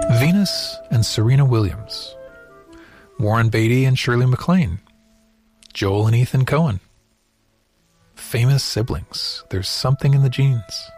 Venus and Serena Williams. Warren Beatty and Shirley MacLaine. Joel and Ethan Coen. Famous siblings. There's something in the genes.